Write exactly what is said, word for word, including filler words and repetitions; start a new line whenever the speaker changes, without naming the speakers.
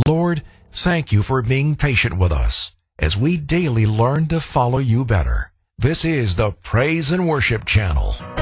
Lord, thank you for being patient with us as we daily learn to follow you better. This is the Praise and Worship Channel.